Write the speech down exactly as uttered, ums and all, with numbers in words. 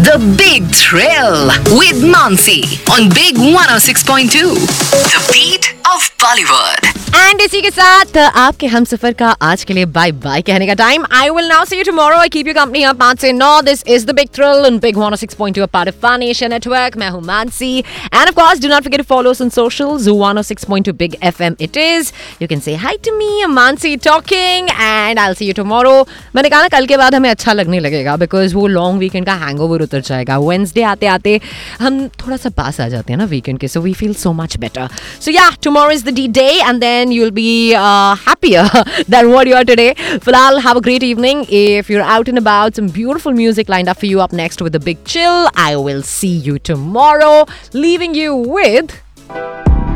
The Big Thrill with Mansi on Big one oh six point two. The beat of Bollywood. And इसी के साथ आपके हम सफर का आज के लिए बाय बाय कहने का time. I will now see you tomorrow. I keep you company यहाँ पाँच से नौ. This is the big thrill on big one oh six point two, a part of Fun Asia Network. मैं हूँ Mansi. End of course do not forget to follow us on socials. one oh six point two Big F M it is. You can say hi to me. I'm Mansi talking and I'll see you tomorrow. मैंने कहा ना कल के बाद हमें अच्छा लगने लगेगा बिकॉज वो लॉन्ग वीकेंड का हैंगओवर उतर जाएगा. वेडनेसडे आते आते हम थोड़ा सा पास आ जाते हैं ना वीकेंड के. So we feel so much better. सो या tomorrow is the D day and then you'll be uh, happier than what you are today. Filal, have a great evening. If you're out and about, some beautiful music lined up for you up next with the Big Chill. I will see you tomorrow. Leaving you with